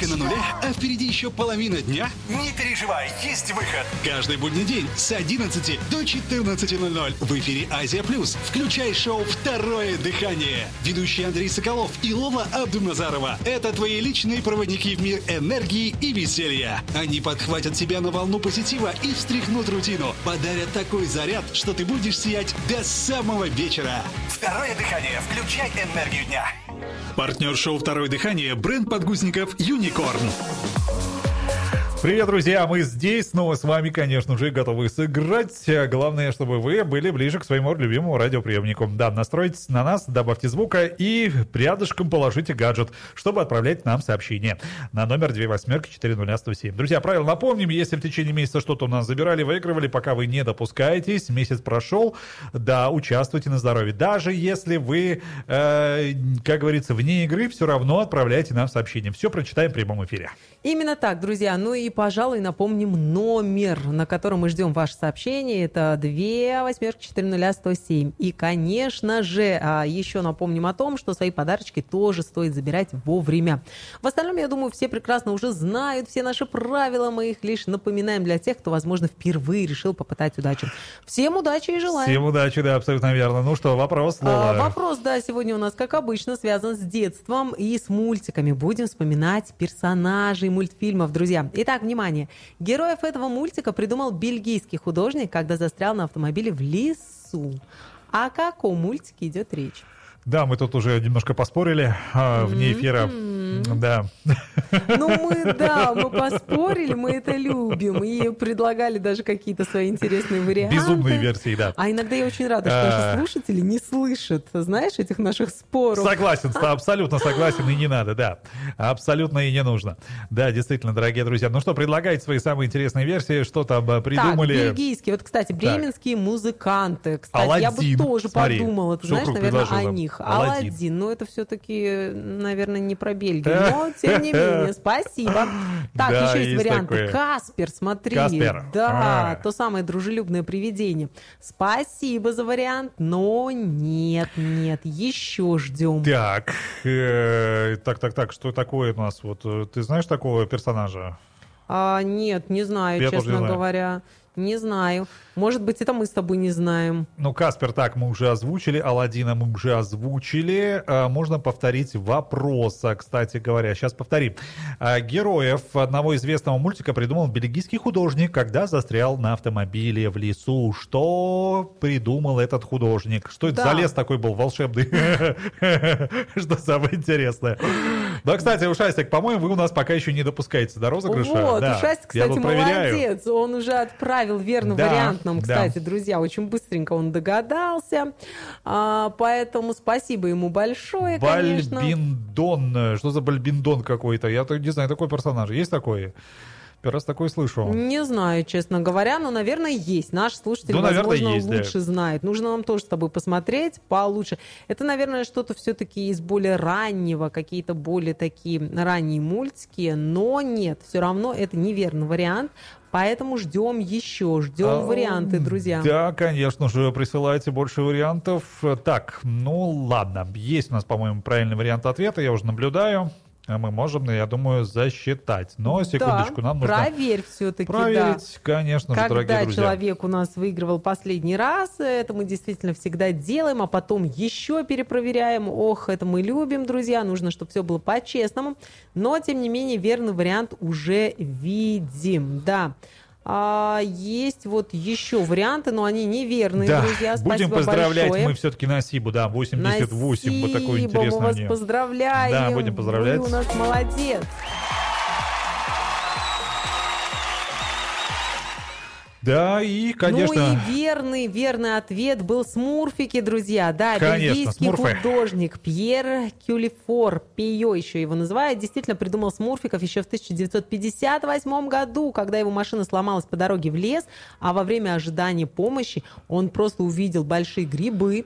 на нуле, а впереди еще половина дня? Не переживай, есть выход. Каждый будний день с 11 до 14:00 в эфире «Азия Плюс». Включай шоу «Второе дыхание». Ведущие Андрей Соколов и Лола Абдуназарова – это твои личные проводники в мир энергии и веселья. Они подхватят тебя на волну позитива и встряхнут рутину, подарят такой заряд, что ты будешь сиять до самого вечера. Второе дыхание. Включай энергию дня. Партнер шоу «Второе дыхание» – бренд подгузников «Юникорн». Привет, друзья! Мы здесь снова с вами, конечно же, готовы сыграть. Главное, чтобы вы были ближе к своему любимому радиоприемнику. Да, настройтесь на нас, добавьте звука и рядышком положите гаджет, чтобы отправлять нам сообщение на номер 28-40-107. Друзья, правило напомним, если в течение месяца что-то у нас забирали, выигрывали, пока вы не допускаетесь, месяц прошел, да, участвуйте на здоровье. Даже если вы, как говорится, вне игры, все равно отправляйте нам сообщение. Все прочитаем в прямом эфире. Именно так, друзья. Ну и, пожалуй, напомним номер, на котором мы ждем ваше сообщение. Это 28-40-107. И, конечно же, еще напомним о том, что свои подарочки тоже стоит забирать вовремя. В остальном, я думаю, все прекрасно уже знают все наши правила. Мы их лишь напоминаем для тех, кто, возможно, впервые решил попытать удачу. Всем удачи и желаем. Всем удачи, да, абсолютно верно. Ну что, вопрос, Лола? Вопрос, да, сегодня у нас, как обычно, связан с детством и с мультиками. Будем вспоминать персонажей мультфильмов, друзья. Итак, внимание. Героев этого мультика придумал бельгийский художник, когда застрял на автомобиле в лесу. О каком мультике идет речь? Да, мы тут уже немножко поспорили вне эфира. Да. Ну, мы поспорили, мы это любим. И предлагали даже какие-то свои интересные варианты. Безумные версии, да. А иногда я очень рада, что наши слушатели не слышат, знаешь, этих наших споров. Согласен, абсолютно согласен, и не надо, да. Абсолютно и не нужно. Да, действительно, дорогие друзья. Ну что, предлагайте свои самые интересные версии, что там придумали. Так, бельгийские. Вот, кстати, бременские музыканты. Кстати, Аладдин, я бы тоже подумала, ты знаешь, наверное, о них. Аладдин. Ну, это все-таки, наверное, не про Бельгию, но, тем не менее, спасибо. Так, Да, еще есть варианты. такое. Каспер, смотри. Каспер. Да, то самое дружелюбное привидение. Спасибо за вариант, но нет, еще ждем. Так, что такое у нас? Вот ты знаешь такого персонажа? Нет, не знаю, Я тоже честно не знаю. говоря. Не знаю. Может быть, это мы с тобой не знаем. Ну, Каспер, так, мы уже озвучили, Аладдина мы уже озвучили. Можно повторить вопрос, кстати говоря. Сейчас повторим. Героев одного известного мультика придумал бельгийский художник, когда застрял на автомобиле в лесу. Что придумал этот художник? Что это за лес такой был волшебный? Что самое интересное? Да, кстати, Ушастик, по-моему, вы у нас пока еще не допускаете до розыгрыша. Вот, Да. Ушастик, Я кстати, тут проверяю. молодец. Он уже отправил верный вариант нам, кстати, друзья. Очень быстренько он догадался. Поэтому спасибо ему большое, конечно. Бальбиндон. Что за Бальбиндон какой-то? Я не знаю, такой персонаж. Есть такой? Первый раз такой слышу. Не знаю, честно говоря, но, наверное, есть. Наш слушатель, возможно, лучше знает. Нужно нам тоже с тобой посмотреть получше. Это, наверное, что-то все-таки из более раннего, какие-то более такие ранние мультики, но нет, все равно это неверный вариант. Поэтому ждем варианты, друзья. Да, конечно же, присылайте больше вариантов. Так, ну ладно, есть у нас, по-моему, правильный вариант ответа, я уже наблюдаю. Мы можем, я думаю, засчитать. Но секундочку, нам нужно проверь все-таки. Проверить, конечно же, дорогие друзья. Когда человек у нас выигрывал последний раз, это мы действительно всегда делаем, а потом еще перепроверяем. Ох, это мы любим, друзья. Нужно, чтобы все было по-честному. Но, тем не менее, верный вариант уже видим. Да. Есть вот еще варианты, но они неверные, да, друзья. Спасибо будем поздравлять большое. Мы все-таки Насибу, да, 88, Насибу, вот такой интересный. Мы вас поздравляем. Да, будем поздравлять. Вы у нас молодец. Да, и, конечно... Ну и верный ответ был «Смурфики», друзья. Да, конечно, бельгийский смурфы. художник Пьер Кюлифор, Пио еще его называют, действительно придумал смурфиков еще в 1958 году, когда его машина сломалась по дороге в лес, а во время ожидания помощи он просто увидел большие грибы,